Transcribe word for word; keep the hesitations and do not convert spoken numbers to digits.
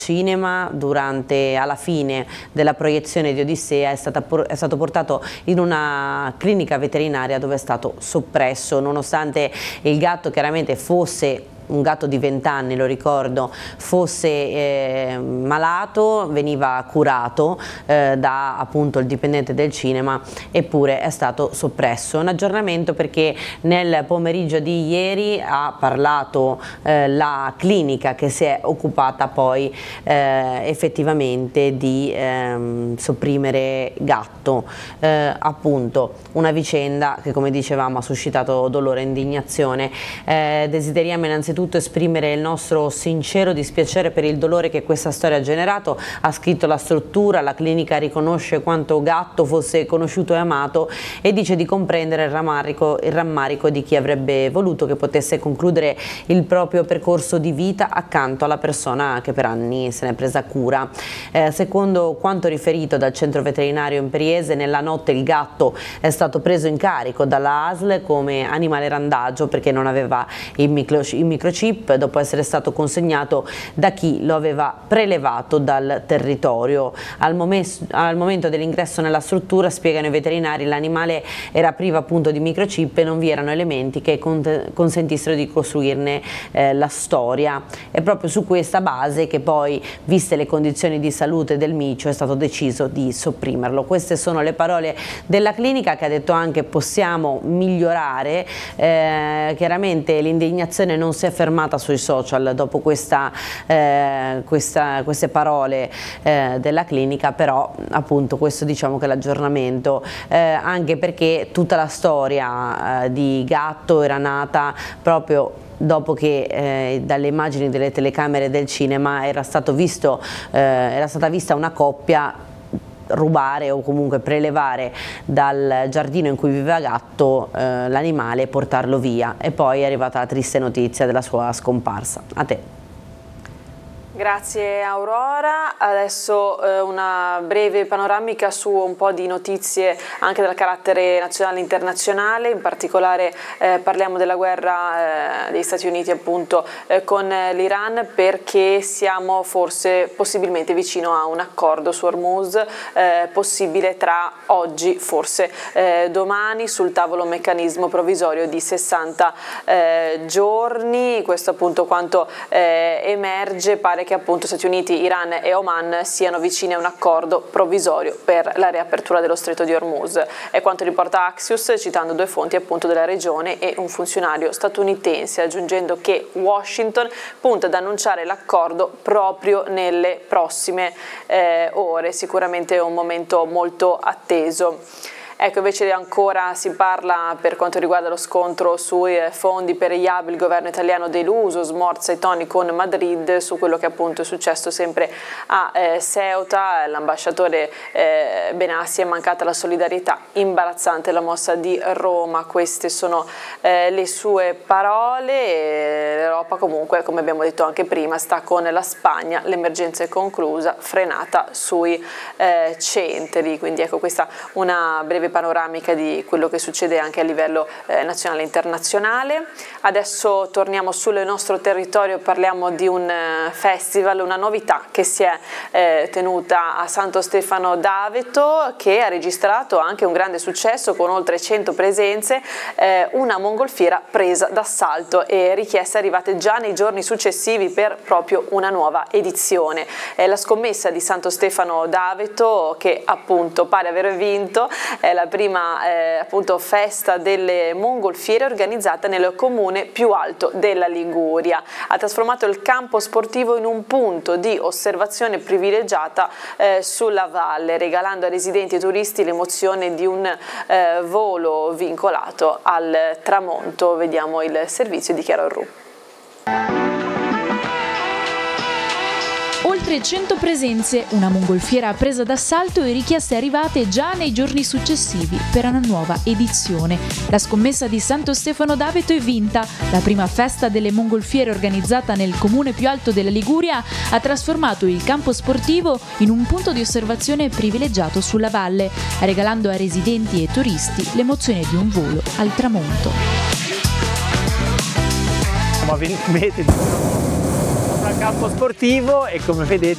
cinema, durante, alla fine della proiezione di Odissea, è, stata, è stato portato in una clinica veterinaria dove è stato soppresso, nonostante il gatto chiaramente fosse un gatto di venti anni, lo ricordo, fosse eh, malato, veniva curato eh, da appunto il dipendente del cinema, eppure è stato soppresso. Un aggiornamento perché nel pomeriggio di ieri ha parlato eh, la clinica che si è occupata poi eh, effettivamente di ehm, sopprimere gatto. Eh, appunto una vicenda che, come dicevamo, ha suscitato dolore e indignazione. Eh, desideriamo innanzitutto esprimere il nostro sincero dispiacere per il dolore che questa storia ha generato. Ha scritto la struttura: la clinica riconosce quanto gatto fosse conosciuto e amato e dice di comprendere il rammarico, il rammarico di chi avrebbe voluto che potesse concludere il proprio percorso di vita accanto alla persona che per anni se ne è presa cura. Eh, secondo quanto riferito dal centro veterinario imperiese, nella notte il gatto è stato preso in carico dalla A S L come animale randagio perché non aveva il microchip dopo essere stato consegnato da chi lo aveva prelevato dal territorio. Al, momes, al momento dell'ingresso nella struttura, spiegano i veterinari, l'animale era privo appunto di microchip e non vi erano elementi che consentissero di costruirne eh, la storia. È proprio su questa base che poi, viste le condizioni di salute del micio, è stato deciso di sopprimerlo. Queste sono le parole della clinica, che ha detto anche possiamo migliorare. Eh, chiaramente l'indignazione non si è fermata sui social dopo questa, eh, questa, queste parole eh, della clinica, però appunto questo diciamo che è l'aggiornamento, eh, anche perché tutta la storia eh, di gatto era nata proprio dopo che eh, dalle immagini delle telecamere del cinema era, stato visto, eh, era stata vista una coppia rubare o comunque prelevare dal giardino in cui viveva gatto eh, l'animale e portarlo via, e poi è arrivata la triste notizia della sua scomparsa. A te. Grazie Aurora, adesso eh, una breve panoramica su un po' di notizie anche del carattere nazionale e internazionale. In particolare eh, parliamo della guerra eh, degli Stati Uniti appunto eh, con l'Iran, perché siamo forse possibilmente vicino a un accordo su Hormuz, eh, possibile tra oggi forse eh, domani, sul tavolo un meccanismo provvisorio di sessanta eh, giorni. Questo appunto quanto eh, emerge. Pare che appunto Stati Uniti, Iran e Oman siano vicini a un accordo provvisorio per la riapertura dello stretto di Hormuz. È quanto riporta Axios, citando due fonti appunto della regione e un funzionario statunitense, aggiungendo che Washington punta ad annunciare l'accordo proprio nelle prossime eh, ore. Sicuramente è un momento molto atteso. Ecco, invece ancora si parla per quanto riguarda lo scontro sui fondi per I A B, il governo italiano deluso, smorza i toni con Madrid su quello che appunto è successo sempre a eh, Ceuta. L'ambasciatore eh, Benassi è mancata la solidarietà, imbarazzante la mossa di Roma. Queste sono eh, le sue parole. L'Europa comunque, come abbiamo detto anche prima, sta con la Spagna, l'emergenza è conclusa, frenata sui eh, centri. Quindi ecco, questa una breve panoramica di quello che succede anche a livello eh, nazionale e internazionale. Adesso torniamo sul nostro territorio, parliamo di un eh, festival, una novità che si è eh, tenuta a Santo Stefano d'Aveto, che ha registrato anche un grande successo con oltre cento presenze, eh, una mongolfiera presa d'assalto e richieste arrivate già nei giorni successivi per proprio una nuova edizione. È la scommessa di Santo Stefano d'Aveto che appunto pare aver vinto, è la prima eh, appunto festa delle mongolfiere organizzata nel comune più alto della Liguria. Ha trasformato il campo sportivo in un punto di osservazione privilegiata eh, sulla valle, regalando ai residenti e turisti l'emozione di un eh, volo vincolato al tramonto. Vediamo il servizio di Chiaro Ru. Oltre cento presenze, una mongolfiera presa d'assalto e richieste arrivate già nei giorni successivi per una nuova edizione. La scommessa di Santo Stefano d'Aveto è vinta. La prima festa delle mongolfiere organizzata nel comune più alto della Liguria ha trasformato il campo sportivo in un punto di osservazione privilegiato sulla valle, regalando ai residenti e turisti l'emozione di un volo al tramonto. Siamo a venti metri di campo sportivo e come vedete